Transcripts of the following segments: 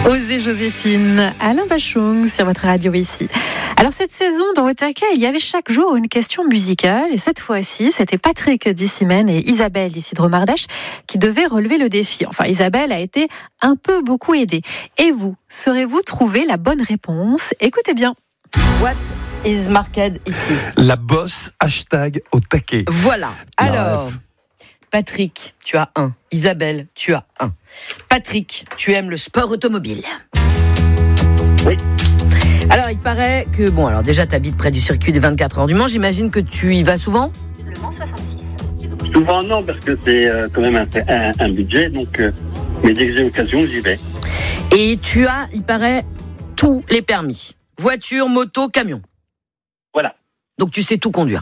Osez Joséphine, Alain Bachung sur votre radio ici. Alors cette saison, dans Au Taquet, il y avait chaque jour une question musicale. Et cette fois-ci, c'était Patrick d'Issimène et Isabelle d'ici de Romardèche qui devaient relever le défi. Enfin, Isabelle a été un peu beaucoup aidée. Et vous, saurez-vous trouver la bonne réponse? Écoutez bien. What is marked ici? La bosse hashtag Au Taquet. Voilà. Alors, ref. Patrick, tu as 1. Isabelle, tu as 1. Patrick, tu aimes le sport automobile? Oui. Alors, il paraît que, bon, alors déjà, tu habites près du circuit des 24 heures du Mans. J'imagine que tu y vas souvent? Le Mans 66. Souvent non, parce que c'est quand même un budget, donc mais dès que j'ai l'occasion, j'y vais. Et tu as, il paraît, tous les permis. Voiture, moto, camion. Voilà. Donc, tu sais tout conduire.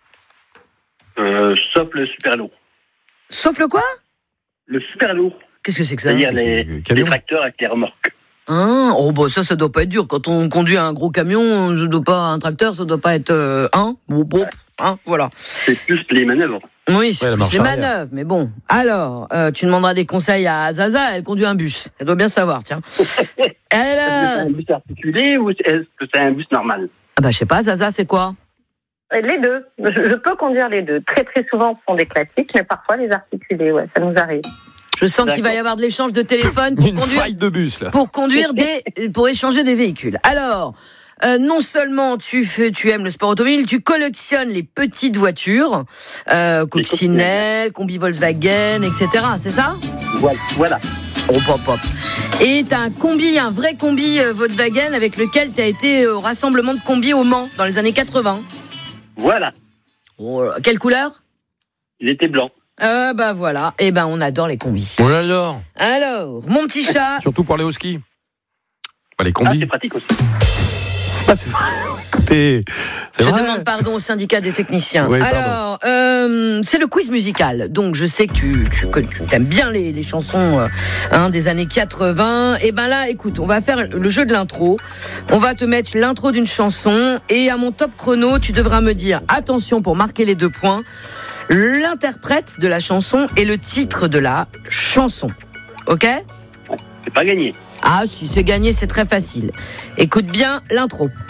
Sauf le super lourd. Sauf le quoi? Le super lourd, Qu'est-ce que c'est que ça? c'est-à-dire C'est les camion. tracteurs avec les remorques. Ah, oh bah ça doit pas être dur. Quand on conduit un gros camion, un tracteur, ça doit pas être voilà. C'est plus les manœuvres. Oui, c'est Ouais, la plus marche les arrière. manœuvres, mais bon. Alors, tu demanderas des conseils à Zaza, elle conduit un bus. Elle doit bien savoir, tiens. Est-ce que c'est un bus articulé ou est-ce que c'est un bus normal? Ah bah je sais pas, Zaza, c'est quoi? Les deux. Je peux conduire les deux. Très très souvent, ce sont des classiques, mais parfois les articulés, ouais, ça nous arrive. Je sens qu'il va y D'accord. avoir de l'échange de téléphone pour Une faille de bus là. pour échanger des véhicules. Alors, non seulement tu aimes le sport automobile, tu collectionnes les petites voitures, coccinelle, combi Volkswagen, etc. C'est ça? Voilà. Oh, pop, pop. Et t'as un vrai combi Volkswagen avec lequel t'as été au rassemblement de combi au Mans dans les années 80. Voilà. Oh, quelle couleur? Il était blanc. Bah voilà. Eh ben, on adore les combis. On l'adore. Alors, mon petit chat. Surtout pour aller au ski. Bah, les Ah, combis. c'est pratique aussi. Ah, c'est vrai. Écoutez, c'est Je vrai. demande pardon au syndicat des techniciens. Oui, alors, c'est le quiz musical. Donc, je sais que tu aimes bien les chansons des années 80. Et ben là, écoute, on va faire le jeu de l'intro. On va te mettre l'intro d'une chanson. Et à mon top chrono, tu devras me dire, attention pour marquer les 2 points, l'interprète de la chanson et le titre de la chanson. Ok ? C'est pas gagné. Ah, si c'est gagné, c'est très facile. Écoute bien l'intro.